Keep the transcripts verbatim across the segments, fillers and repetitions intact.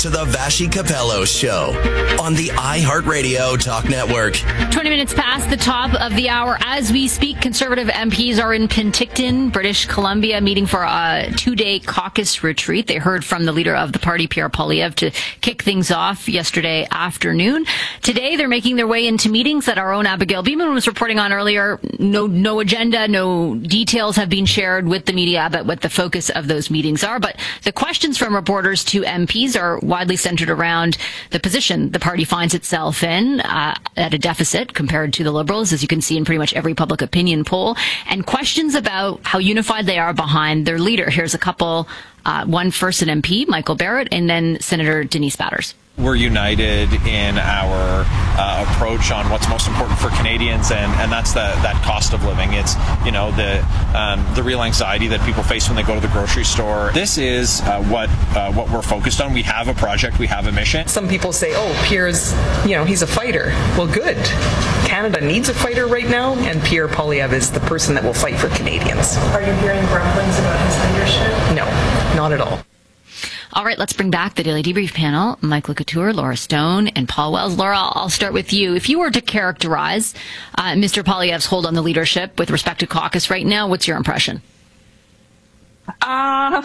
to the Vashi Capello Show on the iHeartRadio Talk Network. twenty minutes past the top of the hour. As we speak, Conservative M Ps are in Penticton, British Columbia, meeting for a two-day caucus retreat. They heard from the leader of the party, Pierre Poilievre, to kick things off yesterday afternoon. Today, they're making their way into meetings that our own Abigail Beeman was reporting on earlier. No, no agenda, no details have been shared with the media about what the focus of those meetings are. But the questions from reporters to M Ps are widely centered around the position the party finds itself in, uh, at a deficit compared to the Liberals, as you can see in pretty much every public opinion poll, and questions about how unified they are behind their leader. Here's a couple, uh, one first an M P, Michael Barrett, and then Senator Denise Batters. We're united in our uh, approach on what's most important for Canadians, and, and that's the, that cost of living. It's, you know, the um, the real anxiety that people face when they go to the grocery store. This is uh, what uh, what we're focused on. We have a project. We have a mission. Some people say, oh, Pierre's, you know, he's a fighter. Well, good. Canada needs a fighter right now, and Pierre Poilievre is the person that will fight for Canadians. Are you hearing grumblings about his leadership? No, not at all. All right, let's bring back the Daily Debrief panel. Michael Couture, Laura Stone, and Paul Wells. Laura, I'll start with you. If you were to characterize uh, Mister Poilievre's hold on the leadership with respect to caucus right now, what's your impression? Uh,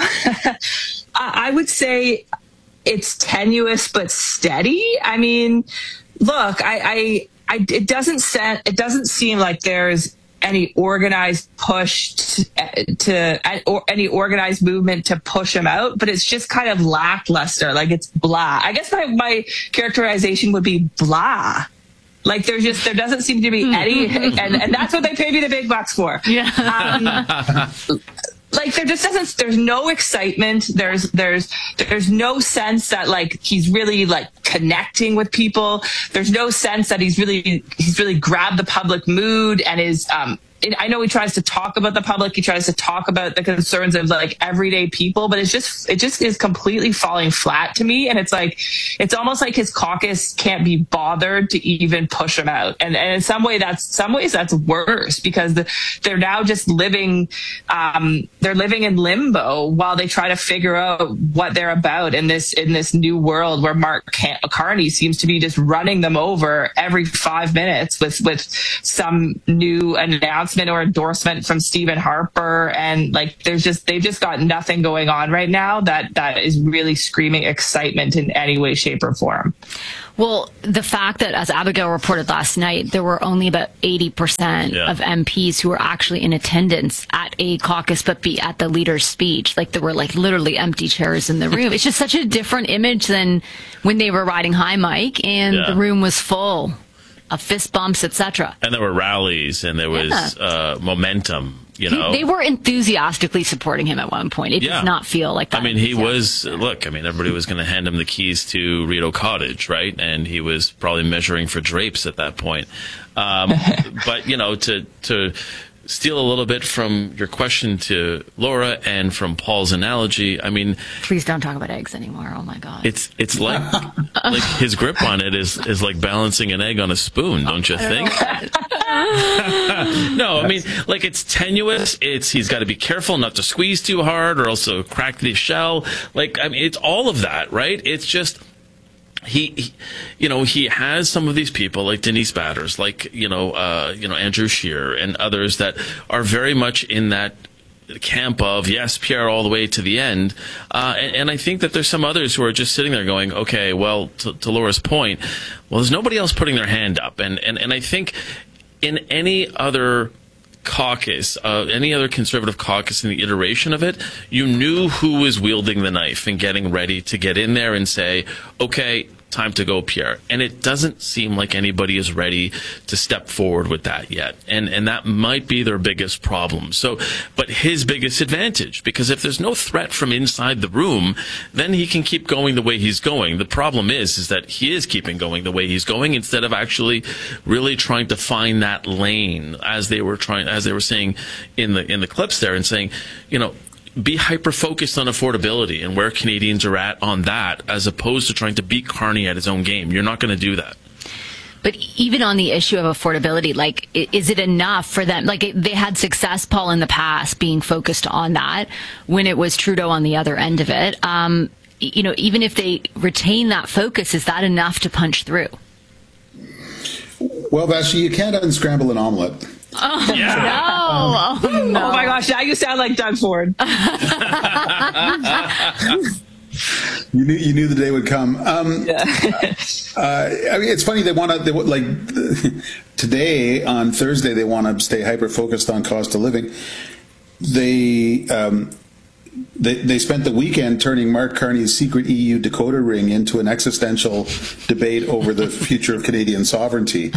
I would say it's tenuous but steady. I mean, look, I, I, I it doesn't set, it doesn't seem like there's any organized push to, to or any organized movement to push him out, but it's just kind of lackluster. Like, it's blah. I guess my, my characterization would be blah. Like, there's just, there doesn't seem to be any, and, and that's what they pay me the big bucks for. Yeah. Um, like, there just doesn't, there's no excitement. There's, there's, there's no sense that, like, he's really, like, connecting with people. There's no sense that he's really, he's really grabbed the public mood and is, um, I know he tries to talk about the public. He tries to talk about the concerns of, like, everyday people, but it's just, it just is completely falling flat to me. And it's like, it's almost like his caucus can't be bothered to even push him out. And, and in some way, that's, some ways that's worse, because the, they're now just living, um, they're living in limbo while they try to figure out what they're about in this, in this new world where Mark Carney seems to be just running them over every five minutes with, with some new announcement or endorsement from Stephen Harper. And, like, there's just, they've just got nothing going on right now that, that is really screaming excitement in any way, shape, or form. Well, the fact that, as Abigail reported last night, there were only about eighty percent yeah. of M Ps who were actually in attendance at a caucus, but be at the leader's speech. Like, there were, like, literally empty chairs in the room. It's just such a different image than when they were riding high mic and yeah. the room was full of fist bumps, et cetera. And there were rallies and there was yeah. uh, momentum. You know, they were enthusiastically supporting him at one point. It yeah. does not feel like that. I mean, he was, look, I mean, everybody was going to hand him the keys to Rideau Cottage, right? And he was probably measuring for drapes at that point. Um, but, you know, to, to steal a little bit from your question to Laura and from Paul's analogy, I mean, please don't talk about eggs anymore. Oh my God. It's, it's like, like his grip on it is, is like balancing an egg on a spoon, don't you think? No, I mean, like, it's tenuous. It's, he's got to be careful not to squeeze too hard or also crack the shell. Like, I mean, it's all of that, right? It's just, He, he, you know, he has some of these people like Denise Batters, like, you know, uh, you know, Andrew Scheer and others that are very much in that camp of, yes, Pierre all the way to the end. Uh, and, and I think that there's some others who are just sitting there going, okay, well, to, to Laura's point, well, there's nobody else putting their hand up. And, and, and I think in any other caucus, uh, any other Conservative caucus in the iteration of it, you knew who was wielding the knife and getting ready to get in there and say, okay, time to go, Pierre. And it doesn't seem like anybody is ready to step forward with that yet. And and that might be their biggest problem. So, but his biggest advantage, because if there's no threat from inside the room, then he can keep going the way he's going. The problem is, is that he is keeping going the way he's going instead of actually really trying to find that lane, as they were trying, as they were saying in the, in the clips there, and saying, you know, be hyper-focused on affordability and where Canadians are at on that, as opposed to trying to beat Carney at his own game. You're not going to do that. But even on the issue of affordability, like, is it enough for them? Like, they had success, Paul, in the past being focused on that when it was Trudeau on the other end of it. Um, you know, even if they retain that focus, is that enough to punch through? Well, Vashti, you can't unscramble an omelet. Oh, yeah. no. Oh, no. Oh, my gosh. Now you sound like Doug Ford. You knew you knew the day would come. Um, yeah. uh, I mean, it's funny. They want to, they, like, today on Thursday, they want to stay hyper-focused on cost of living. They... Um, They, they spent the weekend turning Mark Carney's secret E U decoder ring into an existential debate over the future of Canadian sovereignty.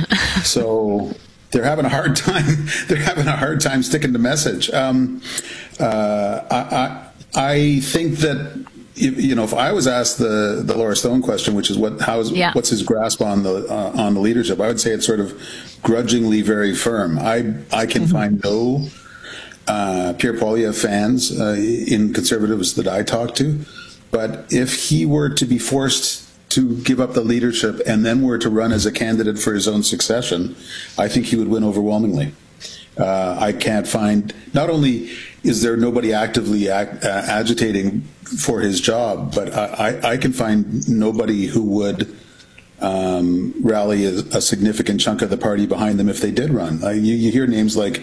So they're having a hard time. They're having a hard time sticking to message. Um, uh, I, I, I think that, you know, if I was asked the, the Laura Stone question, which is what how is yeah. what's his grasp on the uh, on the leadership, I would say it's sort of grudgingly very firm. I I can mm-hmm. find no. Uh, Pierre Poilievre fans uh, in Conservatives that I talk to, but if he were to be forced to give up the leadership and then were to run as a candidate for his own succession, I think he would win overwhelmingly. Uh, I can't find, not only is there nobody actively ag- uh, agitating for his job, but I, I, I can find nobody who would um, rally a, a significant chunk of the party behind them if they did run. Uh, you, you hear names like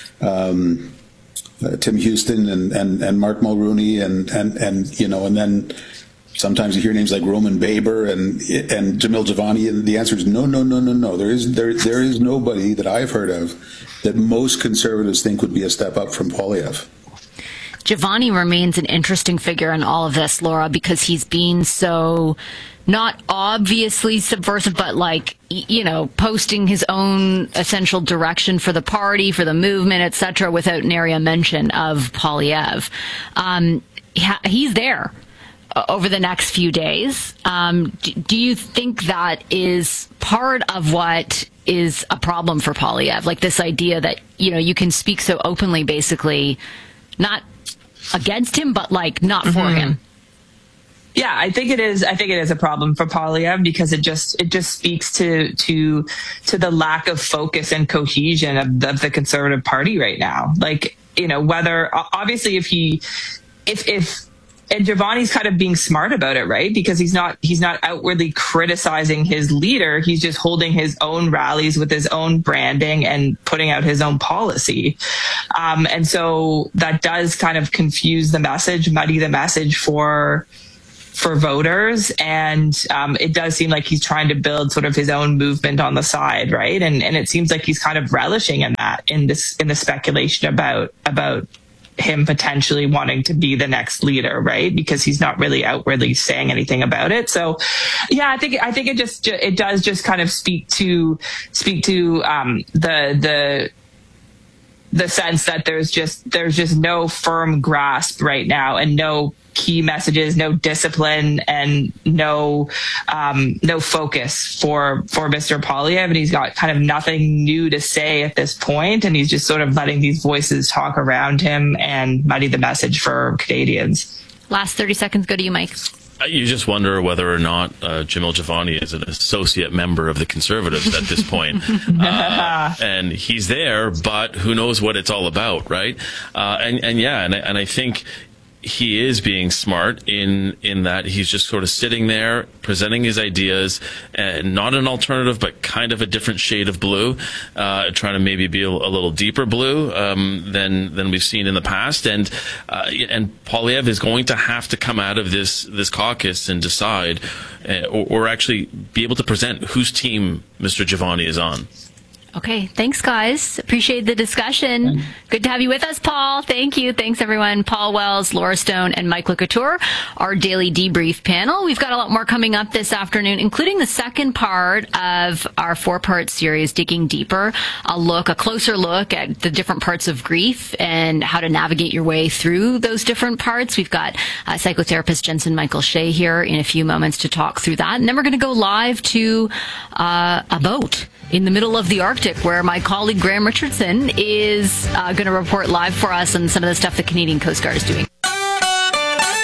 um, Uh, Tim Houston and, and, and Mark Mulrooney and, and, and, you know, and then sometimes you hear names like Roman Baber and, and Jamil Javani, and the answer is no, no, no, no, no. There is, there, there is nobody that I've heard of that most Conservatives think would be a step up from Poilievre. Javani remains an interesting figure in all of this, Laura, because he's been so not obviously subversive, but like, you know, posting his own essential direction for the party, for the movement, et cetera, without nary a mention of Poilievre. Um, he's there over the next few days. Um, do you think that is part of what is a problem for Poilievre? Like this idea that, you know, you can speak so openly, basically, not against him, but like not for mm-hmm. him. Yeah, I think it is. I think it is a problem for Poilievre because it just it just speaks to to to the lack of focus and cohesion of the, of the Conservative Party right now. Like, you know, whether obviously if he if if and Javani's kind of being smart about it, right? Because he's not he's not outwardly criticizing his leader. He's just holding his own rallies with his own branding and putting out his own policy. Um, and so that does kind of confuse the message, muddy the message for for voters. And um, it does seem like he's trying to build sort of his own movement on the side, right? And and it seems like he's kind of relishing in that, in this in the speculation about about him potentially wanting to be the next leader, right? Because he's not really outwardly saying anything about it. So, yeah, I think I think it just it does just kind of speak to speak to um, the the. the sense that there's just there's just no firm grasp right now and no key messages, no discipline, and no um, no focus for for Mister Poilievre, and he's got kind of nothing new to say at this point, and he's just sort of letting these voices talk around him and muddy the message for Canadians. Last thirty seconds, go to you, Mike. You just wonder whether or not uh, Jamil Javani is an associate member of the Conservatives at this point. uh, and he's there, but who knows what it's all about, right? Uh, and, and yeah, and I, and I think he is being smart in in that he's just sort of sitting there presenting his ideas, and not an alternative, but kind of a different shade of blue, uh, trying to maybe be a, a little deeper blue um, than than we've seen in the past. And uh, and Poilievre is going to have to come out of this this caucus and decide, uh, or, or actually be able to present whose team Mister Javani is on. Okay, thanks, guys. Appreciate the discussion. Good to have you with us, Paul. Thank you. Thanks, everyone. Paul Wells, Laura Stone, and Mike LeCouture, our daily debrief panel. We've got a lot more coming up this afternoon, including the second part of our four-part series, Digging Deeper, a look, a closer look at the different parts of grief and how to navigate your way through those different parts. We've got uh, psychotherapist Jensen Michael Shea here in a few moments to talk through that. And then we're going to go live to uh, a boat in the middle of the Arctic, where my colleague Graham Richardson is uh, going to report live for us on some of the stuff the Canadian Coast Guard is doing.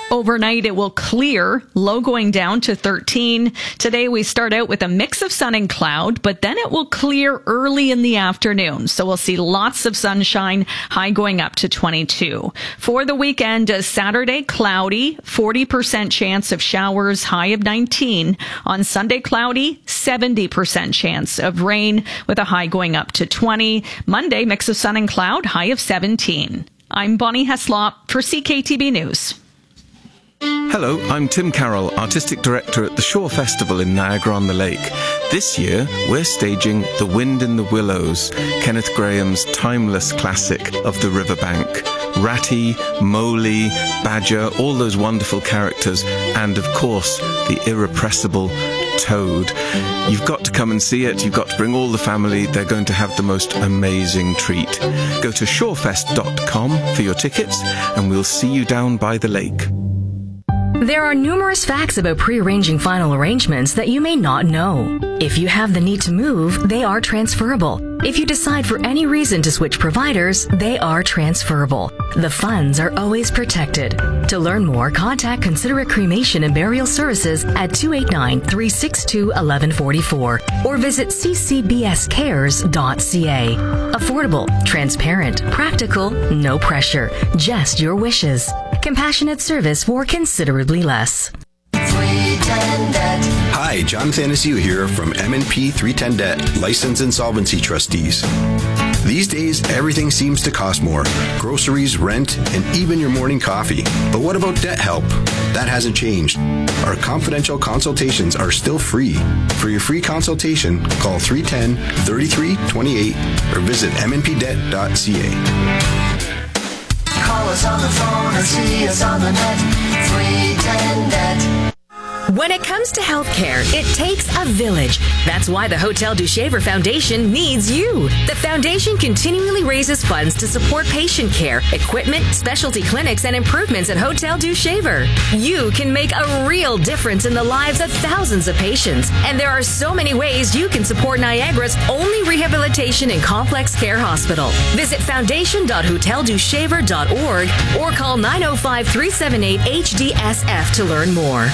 Overnight, it will clear, low going down to thirteen. Today, we start out with a mix of sun and cloud, but then it will clear early in the afternoon. So we'll see lots of sunshine, high going up to twenty-two. For the weekend, uh, Saturday, cloudy, forty percent chance of showers, high of nineteen. On Sunday, cloudy, seventy percent chance of rain with a high going up to twenty. Monday, mix of sun and cloud, high of seventeen. I'm Bonnie Heslop for C K T B News. Hello, I'm Tim Carroll, Artistic Director at the Shore Festival in Niagara-on-the-Lake. This year, we're staging The Wind in the Willows, Kenneth Grahame's timeless classic of the riverbank. Ratty, Moley, Badger, all those wonderful characters, and of course, the irrepressible Toad. You've got to come and see it. You've got to bring all the family. They're going to have the most amazing treat. Go to shorefest dot com for your tickets, and we'll see you down by the lake. There are numerous facts about pre-arranging final arrangements that you may not know. If you have the need to move, they are transferable. If you decide for any reason to switch providers, they are transferable. The funds are always protected. To learn more, contact Considerate Cremation and Burial Services at two eight nine, three six two, one one four four or visit c c b s cares dot c a. Affordable, transparent, practical, no pressure, just your wishes. Compassionate service for considerably less. Hi, John Thanasiu here from M and P three ten Debt, Licensed Insolvency Trustees. These days, everything seems to cost more. Groceries, rent, and even your morning coffee. But what about debt help? That hasn't changed. Our confidential consultations are still free. For your free consultation, call three one zero, three three two eight or visit m n p debt dot c a. Call us on the phone or see us on the net. three ten Debt. When it comes to healthcare, it takes a village. That's why the Hotel du Shaver Foundation needs you. The foundation continually raises funds to support patient care, equipment, specialty clinics, and improvements at Hotel du Shaver. You can make a real difference in the lives of thousands of patients. And there are so many ways you can support Niagara's only rehabilitation and complex care hospital. Visit foundation dot hotel du shaver dot org or call nine oh five, three seven eight, H D S F to learn more.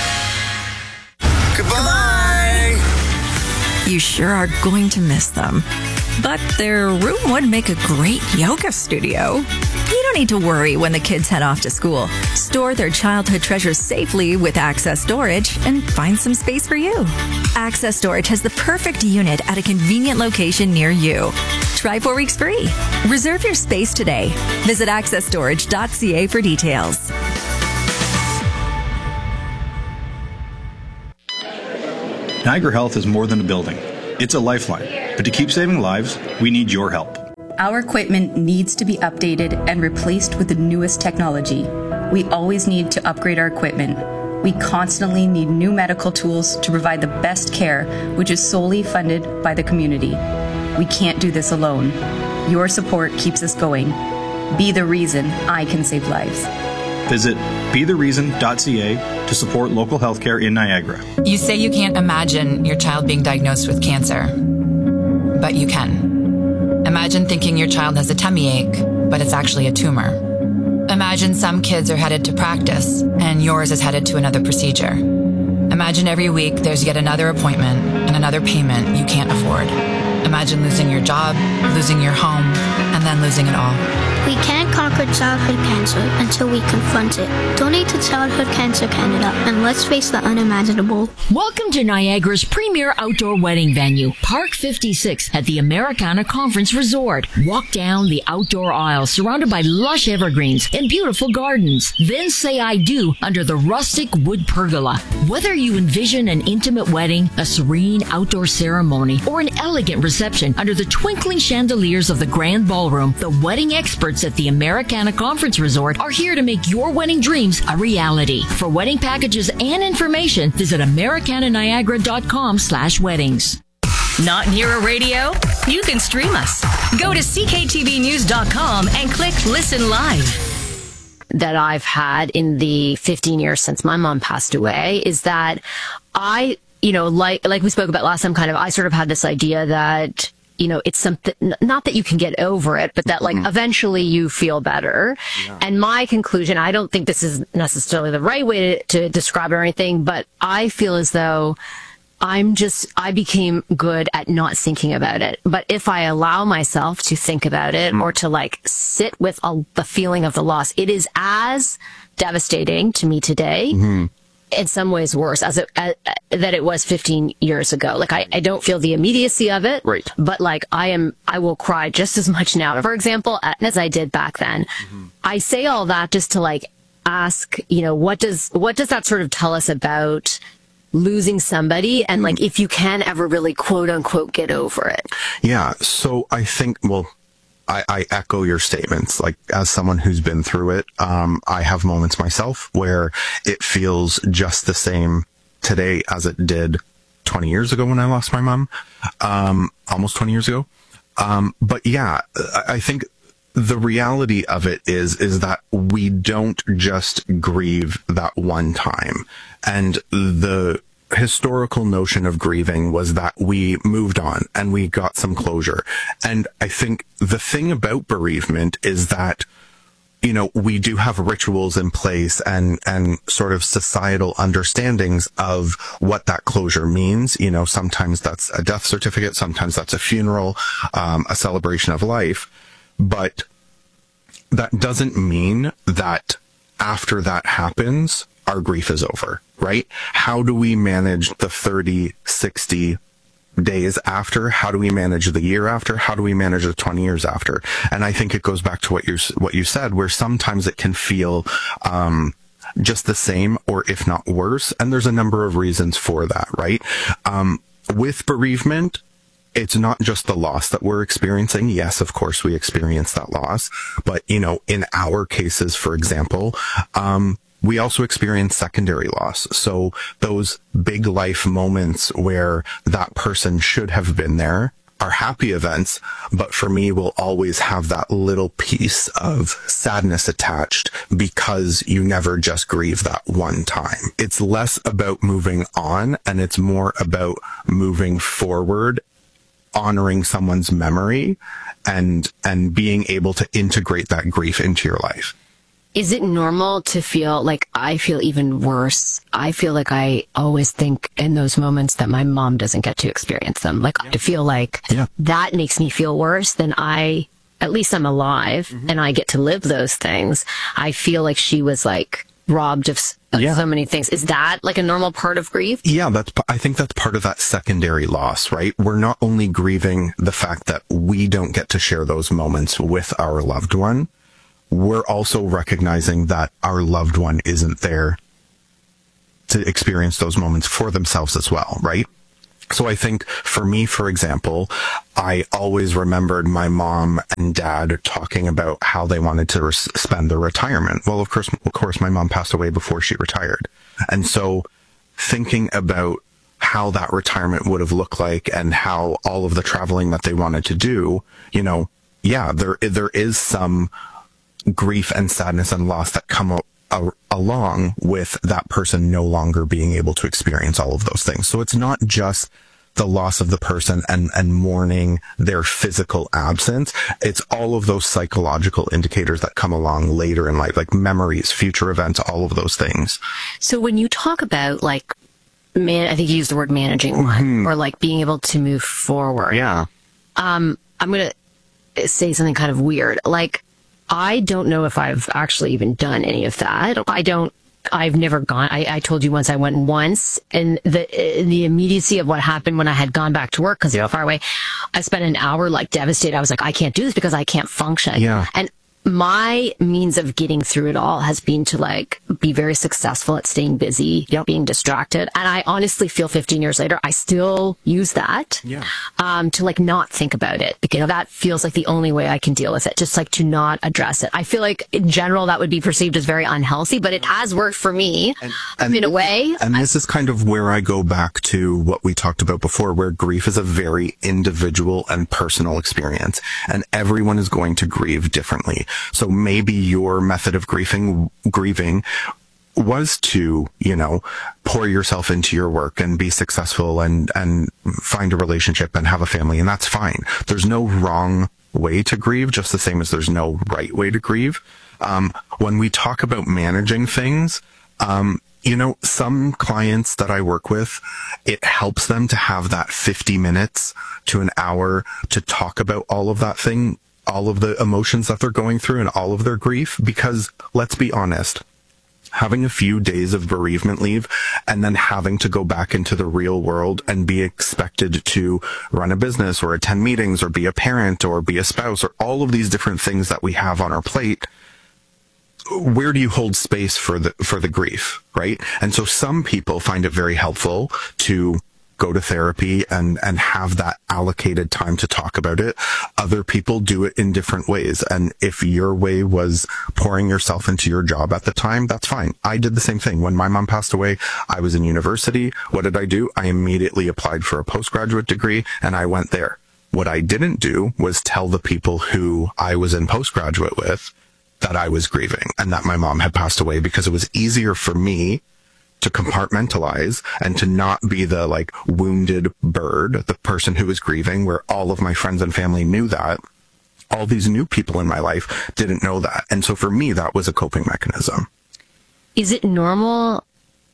Goodbye! You sure are going to miss them. But their room would make a great yoga studio. You don't need to worry when the kids head off to school. Store their childhood treasures safely with Access Storage and find some space for you. Access Storage has the perfect unit at a convenient location near you. Try four weeks free. Reserve your space today. Visit access storage dot c a for details. Niagara Health is more than a building. It's a lifeline. But to keep saving lives, we need your help. Our equipment needs to be updated and replaced with the newest technology. We always need to upgrade our equipment. We constantly need new medical tools to provide the best care, which is solely funded by the community. We can't do this alone. Your support keeps us going. Be the reason I can save lives. Visit be the reason dot c a to support local healthcare in Niagara. You say you can't imagine your child being diagnosed with cancer, but you can. Imagine thinking your child has a tummy ache, but it's actually a tumor. Imagine some kids are headed to practice, and yours is headed to another procedure. Imagine every week there's yet another appointment and another payment you can't afford. Imagine losing your job, losing your home, and then losing it all. We can't conquer childhood cancer until we confront it. Donate to Childhood Cancer Canada and let's face the unimaginable. Welcome to Niagara's premier outdoor wedding venue, Park fifty-six at the Americana Conference Resort. Walk down the outdoor aisle surrounded by lush evergreens and beautiful gardens. Then say I do under the rustic wood pergola. Whether you envision an intimate wedding, a serene outdoor ceremony, or an elegant reception under the twinkling chandeliers of the grand ballroom, the wedding experts at the Americana Conference Resort are here to make your wedding dreams a reality. For wedding packages and information, visit americana niagara dot com slash weddings. Not near a radio? You can stream us. Go to c k t v news dot com and click Listen Live. That I've had in the fifteen years since my mom passed away is that I, you know, like like we spoke about last time, kind of, I sort of had this idea that you know, it's something, not that you can get over it, but that like mm-hmm. eventually you feel better. Yeah. And my conclusion, I don't think this is necessarily the right way to, to describe it or anything, but I feel as though I'm just, I became good at not thinking about it. But if I allow myself to think about it mm-hmm. or to like sit with a, the feeling of the loss, it is as devastating to me today. Mm-hmm. In some ways worse as it as, uh, that it was fifteen years ago. Like I, I don't feel the immediacy of it, right. but like I am, I will cry just as much now, for example, as I did back then. Mm-hmm. I say all that just to like ask, you know, what does, what does that sort of tell us about losing somebody? And like, if you can ever really quote unquote get over it. Yeah. So I think, well, I, I echo your statements. Like, as someone who's been through it, um, I have moments myself where it feels just the same today as it did twenty years ago when I lost my mom, um, almost twenty years ago. Um, but yeah, I think the reality of it is, is that we don't just grieve that one time. And the historical notion of grieving was that we moved on and we got some closure. And I think the thing about bereavement is that, you know, we do have rituals in place and, and sort of societal understandings of what that closure means. You know, sometimes that's a death certificate, sometimes that's a funeral, um, a celebration of life. But that doesn't mean that after that happens, our grief is over, right? How do we manage the thirty, sixty days after? How do we manage the year after? How do we manage the twenty years after? And I think it goes back to what you what you said, where sometimes it can feel um, just the same, or if not worse. And there's a number of reasons for that, right? Um, with bereavement, it's not just the loss that we're experiencing. Yes, of course, we experience that loss. But, you know, in our cases, for example, um, we also experience secondary loss. So those big life moments where that person should have been there are happy events, but for me will always have that little piece of sadness attached because you never just grieve that one time. It's less about moving on and it's more about moving forward, honoring someone's memory and, and being able to integrate that grief into your life. Is it normal to feel like I feel even worse? I feel like I always think in those moments that my mom doesn't get to experience them. Like yeah. I feel like yeah. that makes me feel worse than I, at least I'm alive mm-hmm. and I get to live those things. I feel like she was like robbed of yeah. so many things. Is that like a normal part of grief? Yeah, that's, I think that's part of that secondary loss, right? We're not only grieving the fact that we don't get to share those moments with our loved one, we're also recognizing that our loved one isn't there to experience those moments for themselves as well, right? So I think for me, for example, I always remembered my mom and dad talking about how they wanted to res- spend their retirement. Well, of course, of course, my mom passed away before she retired. And so thinking about how that retirement would have looked like and how all of the traveling that they wanted to do, you know, yeah, there there is some grief and sadness and loss that come a, a, along with that person no longer being able to experience all of those things. So it's not just the loss of the person and, and mourning their physical absence. It's all of those psychological indicators that come along later in life, like memories, future events, all of those things. So when you talk about like, man, I think you used the word managing one, mm-hmm. or like being able to move forward. Yeah. Um, I'm going to say something kind of weird. Like, I don't know if I've actually even done any of that. I don't, I've never gone. I, I told you once I went once, and the the immediacy of what happened when I had gone back to work, because you're far away, I spent an hour like devastated. I was like, I can't do this because I can't function. Yeah. And my means of getting through it all has been to like be very successful at staying busy, yep. being distracted. And I honestly feel fifteen years later, I still use that, yeah. um, to like not think about it, because that feels like the only way I can deal with it. Just like to not address it. I feel like in general that would be perceived as very unhealthy, but it has worked for me and, and, in a way. And this is kind of where I go back to what we talked about before, where grief is a very individual and personal experience, and everyone is going to grieve differently. So maybe your method of grieving, grieving was to, you know, pour yourself into your work and be successful and, and find a relationship and have a family. And that's fine. There's no wrong way to grieve, just the same as there's no right way to grieve. Um, when we talk about managing things, um, you know, some clients that I work with, it helps them to have that fifty minutes to an hour to talk about all of that thing, all of the emotions that they're going through and all of their grief. Because let's be honest, having a few days of bereavement leave and then having to go back into the real world and be expected to run a business or attend meetings or be a parent or be a spouse or all of these different things that we have on our plate, where do you hold space for the, for the grief, right? And so some people find it very helpful to go to therapy and, and have that allocated time to talk about it. Other people do it in different ways. And if your way was pouring yourself into your job at the time, that's fine. I did the same thing. When my mom passed away, I was in university. What did I do? I immediately applied for a postgraduate degree and I went there. What I didn't do was tell the people who I was in postgraduate with that I was grieving and that my mom had passed away, because it was easier for me to compartmentalize and to not be the like wounded bird, the person who was grieving, where all of my friends and family knew that. All these new people in my life didn't know that. And so for me, that was a coping mechanism. Is it normal,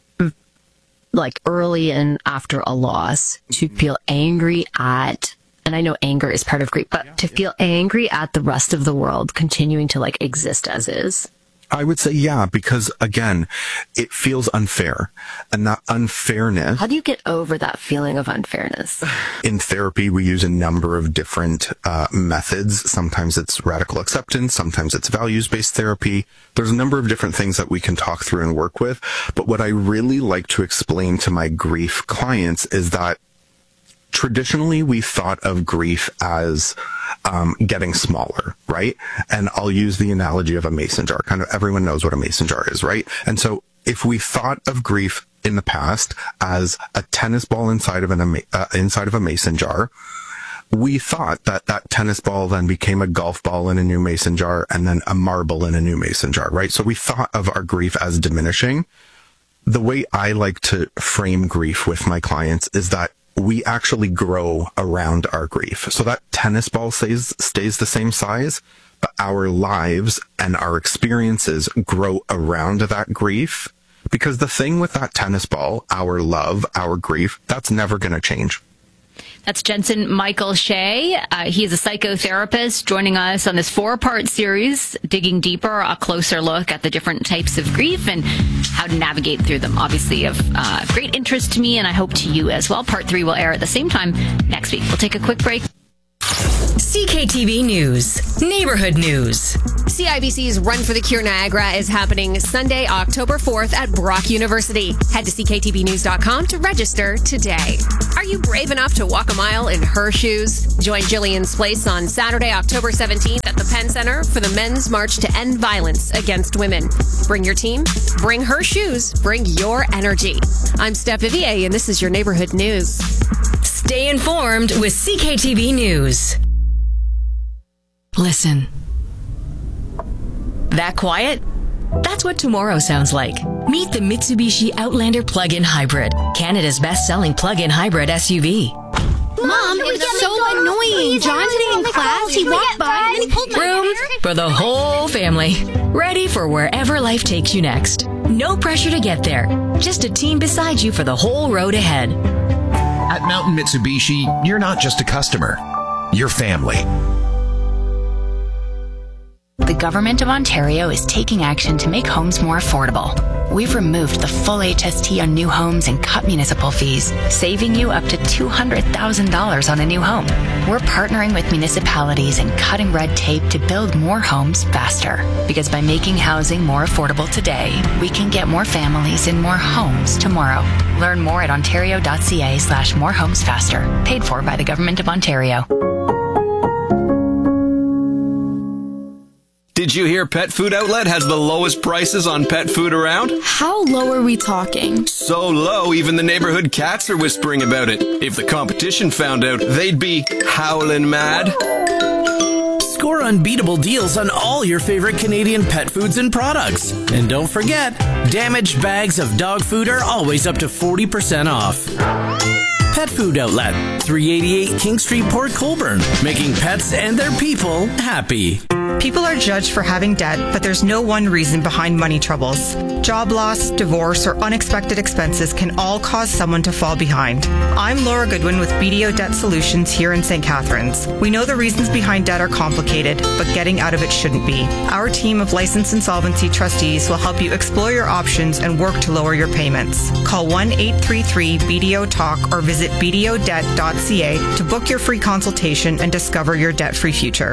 like early and after a loss, to feel angry at, and I know anger is part of grief, but to feel angry at the rest of the world continuing to like exist as is? I would say, yeah, because again, it feels unfair, and that unfairness. How do you get over that feeling of unfairness? In therapy, we use a number of different uh, methods. Sometimes it's radical acceptance. Sometimes it's values-based therapy. There's a number of different things that we can talk through and work with. But what I really like to explain to my grief clients is that traditionally we thought of grief as um, getting smaller, right? And I'll use the analogy of a mason jar. Kind of everyone knows what a mason jar is, right? And so if we thought of grief in the past as a tennis ball inside of an uh, inside of a mason jar, we thought that that tennis ball then became a golf ball in a new mason jar and then a marble in a new mason jar, right? So we thought of our grief as diminishing. The way I like to frame grief with my clients is that we actually grow around our grief. So that tennis ball stays, stays the same size, but our lives and our experiences grow around that grief. Because the thing with that tennis ball, our love, our grief, that's never going to change. That's Jensen Michael Shea. Uh, he is a psychotherapist joining us on this four-part series, digging deeper, a closer look at the different types of grief and how to navigate through them. Obviously of uh, great interest to me, and I hope to you as well. Part three will air at the same time next week. We'll take a quick break. C K T V News, Neighborhood News. C I B C's Run for the Cure Niagara is happening Sunday, October fourth at Brock University. Head to C K T V news dot com to register today. Are you brave enough to walk a mile in her shoes? Join Jillian's Place on Saturday, October seventeenth at the Penn Center for the Men's March to End Violence Against Women. Bring your team, bring her shoes, bring your energy. I'm Steph Vivier, and this is your Neighborhood News. Stay informed with C K T V News. Listen. That quiet? That's what tomorrow sounds like. Meet the Mitsubishi Outlander Plug-in Hybrid, Canada's best-selling plug-in hybrid S U V. Mom, it was so annoying. John sitting in class, he walked by and he pulled my Room for the whole family. Ready for wherever life takes you next. No pressure to get there. Just a team beside you for the whole road ahead. At Mountain Mitsubishi, you're not just a customer. You're family. The Government of Ontario is taking action to make homes more affordable. We've removed the full H S T on new homes and cut municipal fees, saving you up to two hundred thousand dollars on a new home. We're partnering with municipalities and cutting red tape to build more homes faster. Because by making housing more affordable today, we can get more families in more homes tomorrow. Learn more at ontario.ca slash more homes faster. Paid for by the Government of Ontario. Did you hear Pet Food Outlet has the lowest prices on pet food around? How low are we talking? So low, even the neighborhood cats are whispering about it. If the competition found out, they'd be howling mad. Score unbeatable deals on all your favorite Canadian pet foods and products. And don't forget, damaged bags of dog food are always up to forty percent off. Pet Food Outlet, three eighty-eight King Street, Port Colborne, making pets and their people happy. People are judged for having debt, but there's no one reason behind money troubles. Job loss, divorce, or unexpected expenses can all cause someone to fall behind. I'm Laura Goodwin with B D O Debt Solutions here in Saint Catharines. We know the reasons behind debt are complicated, but getting out of it shouldn't be. Our team of licensed insolvency trustees will help you explore your options and work to lower your payments. Call one eight three three B D O talk or visit b d o debt dot c a to book your free consultation and discover your debt-free future.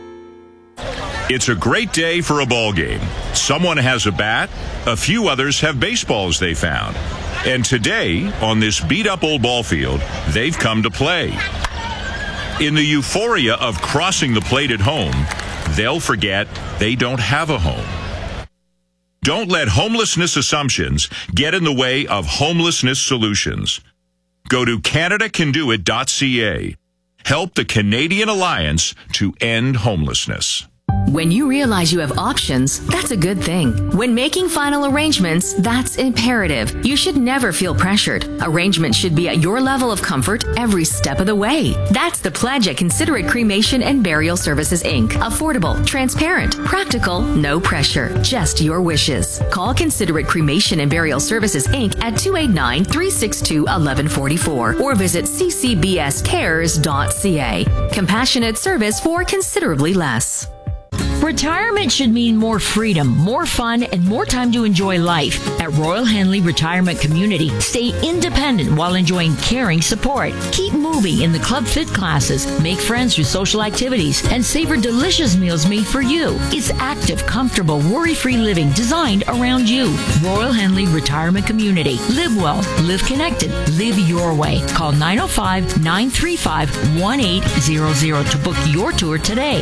It's a great day for a ball game. Someone has a bat, a few others have baseballs they found. And today, on this beat-up old ball field, they've come to play. In the euphoria of crossing the plate at home, they'll forget they don't have a home. Don't let homelessness assumptions get in the way of homelessness solutions. Go to canada can do it dot c a. Help the Canadian Alliance to end homelessness. When you realize you have options, that's a good thing. When making final arrangements, that's imperative. You should never feel pressured. Arrangements should be at your level of comfort every step of the way. That's the pledge at Considerate Cremation and Burial Services, Incorporated. Affordable, transparent, practical, no pressure, just your wishes. Call Considerate Cremation and Burial Services, Incorporated at two eight nine, three six two, one one four four or visit c c b s cares dot c a. Compassionate service for considerably less. Retirement should mean more freedom, more fun, and more time to enjoy life. At Royal Henley Retirement Community, stay independent while enjoying caring support. Keep moving in the Club Fit classes, make friends through social activities, and savor delicious meals made for you. It's active, comfortable, worry-free living designed around you. Royal Henley Retirement Community. Live well, live connected, live your way. Call nine oh five, nine three five, one eight zero zero to book your tour today.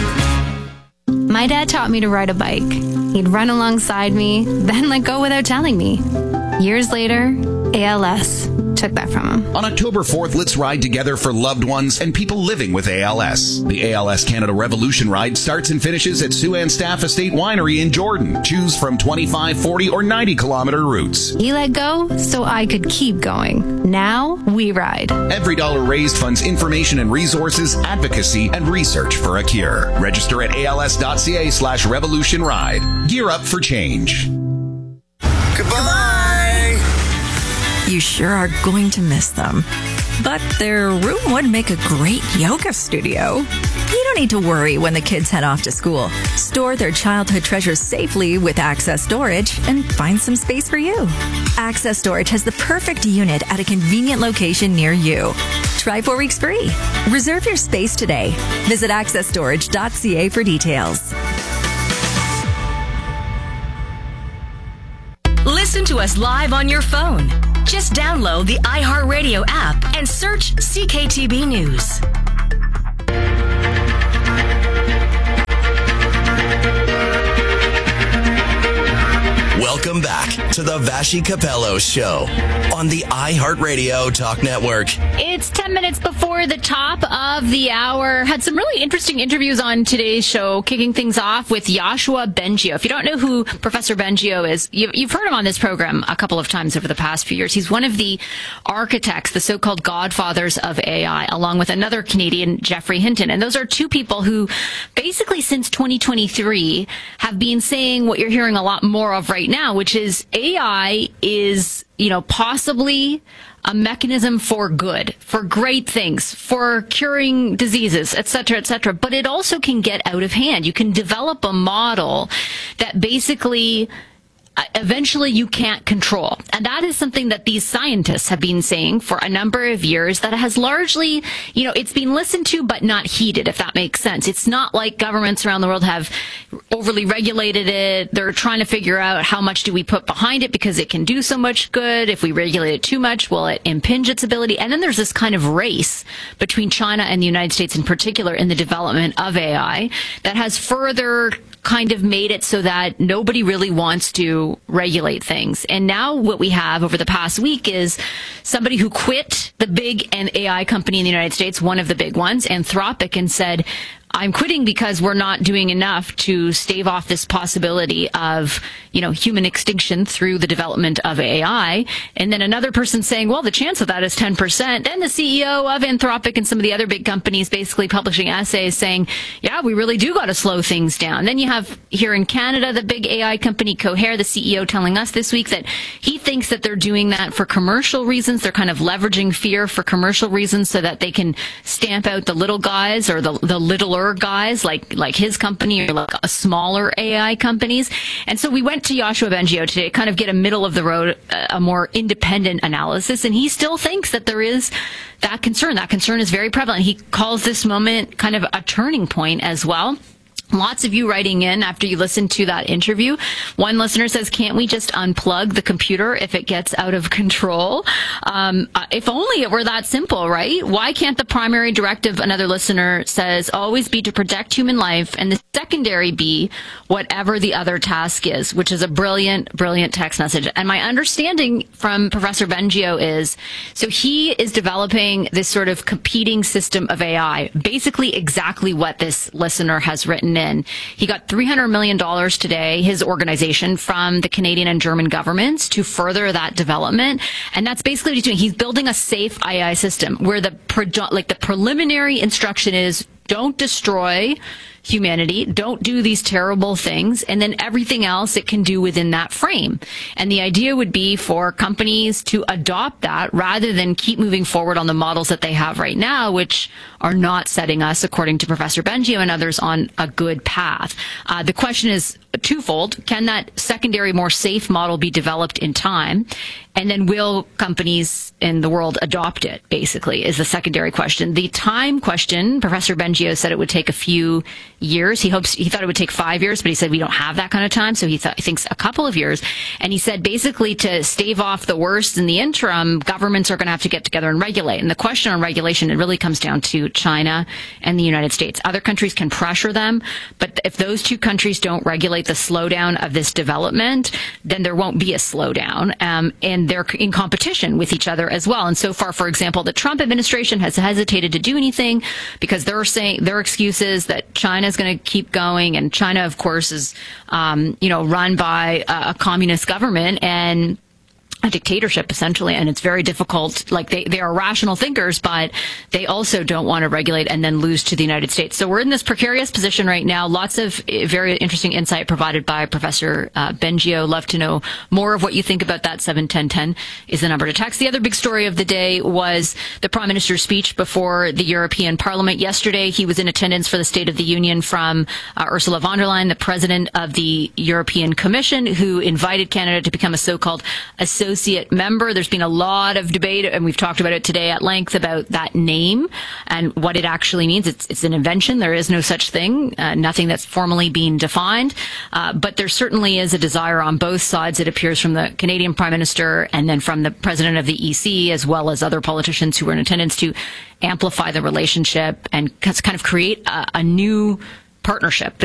My dad taught me to ride a bike. He'd run alongside me, then let go without telling me. Years later, A L S took that from him. On October fourth, let's ride together for loved ones and people living with A L S. The A L S Canada Revolution Ride starts and finishes at Siouxland Staff Estate Winery in Jordan. Choose from twenty-five, forty, or ninety kilometer routes. He let go so I could keep going. Now we ride. Every dollar raised funds information and resources, advocacy, and research for a cure. Register at A L S dot c a slash revolution ride. Gear up for change. Goodbye! You sure are going to miss them. But their room would make a great yoga studio. You don't need to worry when the kids head off to school. Store their childhood treasures safely with Access Storage and find some space for you. Access Storage has the perfect unit at a convenient location near you. Try four weeks free. Reserve your space today. Visit access storage dot c a for details. Listen to us live on your phone. Just download the iHeartRadio app and search C K T B News. Welcome back to the Vashi Capello Show on the iHeartRadio Talk Network. It's ten minutes before the top of the hour. Had some really interesting interviews on today's show, kicking things off with Yoshua Bengio. If you don't know who Professor Bengio is, you've heard him on this program a couple of times over the past few years. He's one of the architects, the so-called godfathers of A I, along with another Canadian, Geoffrey Hinton. And those are two people who basically since twenty twenty-three have been saying what you're hearing a lot more of right now, which is A I is, you know, possibly a mechanism for good, for great things, for curing diseases, et cetera, et cetera. But it also can get out of hand. You can develop a model that basically eventually you can't control. And that is something that these scientists have been saying for a number of years that has largely, you know, it's been listened to but not heeded, if that makes sense. It's not like governments around the world have overly regulated it. They're trying to figure out how much do we put behind it because it can do so much good. If we regulate it too much, will it impinge its ability? And then there's this kind of race between China and the United States in particular in the development of A I that has further kind of made it so that nobody really wants to regulate things. And now what we have over the past week is somebody who quit the big A I company in the United States, one of the big ones, Anthropic, and said, I'm quitting because we're not doing enough to stave off this possibility of, you know, human extinction through the development of A I. And then another person saying, well, the chance of that is ten percent. Then the C E O of Anthropic and some of the other big companies basically publishing essays saying, yeah, we really do got to slow things down. Then you have here in Canada, the big A I company Cohere, the C E O telling us this week that he thinks that they're doing that for commercial reasons. They're kind of leveraging fear for commercial reasons so that they can stamp out the little guys or the, the littler guys like, like his company or like a smaller A I companies. And so we went to Yoshua Bengio today to kind of get a middle of the road, a more independent analysis. And he still thinks that there is that concern. That concern is very prevalent. He calls this moment kind of a turning point as well. Lots of you writing in after you listen to that interview. One listener says, can't we just unplug the computer if it gets out of control? Um, uh, if only it were that simple, right? Why can't the primary directive, another listener says, always be to protect human life and the secondary be whatever the other task is, which is a brilliant, brilliant text message. And my understanding from Professor Bengio is, so he is developing this sort of competing system of A I, basically exactly what this listener has written in. He got three hundred million dollars today, his organization, from the Canadian and German governments to further that development. And that's basically what he's doing. He's building a safe A I system where the like the preliminary instruction is don't destroy humanity, don't do these terrible things, and then everything else it can do within that frame. And the idea would be for companies to adopt that rather than keep moving forward on the models that they have right now, which are not setting us, according to Professor Bengio and others, on a good path. Uh, the question is twofold. Can that secondary, more safe model be developed in time? And then will companies in the world adopt it, basically, is the secondary question. The time question, Professor Bengio said it would take a few years. He hopes, he thought it would take five years, but he said we don't have that kind of time. So he, th- he thinks a couple of years. And he said basically to stave off the worst in the interim, governments are going to have to get together and regulate. And the question on regulation, it really comes down to China and the United States. Other countries can pressure them, but if those two countries don't regulate the slowdown of this development, then there won't be a slowdown. Um, and they're in competition with each other as well. And so far, for example, the Trump administration has hesitated to do anything because they're saying their excuse is that China is going to keep going. And China, of course, is, um, you know, run by a, a communist government and a dictatorship, essentially, and it's very difficult. Like they, they are rational thinkers, but they also don't want to regulate and then lose to the United States. So we're in this precarious position right now. Lots of very interesting insight provided by Professor uh, Bengio. Love to know more of what you think about that. seven ten ten is the number to text. The other big story of the day was the Prime Minister's speech before the European Parliament yesterday. He was in attendance for the State of the Union from uh, Ursula von der Leyen, the President of the European Commission, who invited Canada to become a so-called associate associate member. There's been a lot of debate, and we've talked about it today at length, about that name and what it actually means. It's, it's an invention. There is no such thing, uh, nothing that's formally being defined. Uh, but there certainly is a desire on both sides, it appears, from the Canadian Prime Minister and then from the President of the E C, as well as other politicians who were in attendance, to amplify the relationship and kind of create a, a new partnership